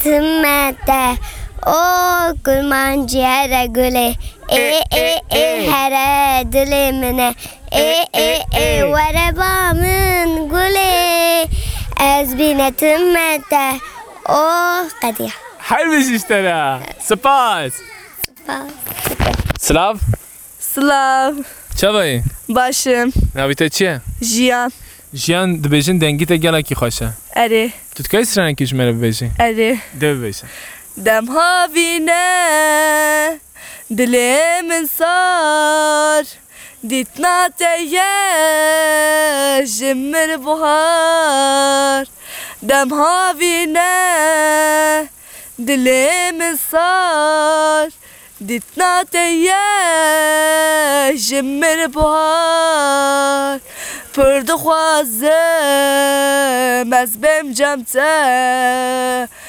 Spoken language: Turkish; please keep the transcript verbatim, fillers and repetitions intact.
tımete o kurmancı here güle e e e here dilimine e e e verebamın güle ezbine tımete o kadiya. حلوش اشترى سپاس سلاف Slav, چاوی başım, ناویتا چیه jiyan, جیان دبیجن دنگی تا گلا کی خوشه eri, تو تکای سرانه کیش میره ببیجی eri. ده ببیجی Dem havine, dilimin sar, ditna teye, jimmer buhar. Dem havine, dilimin sar, ditna teye, jimmer buhar. Pırdı xwazim, ez bêm cem te,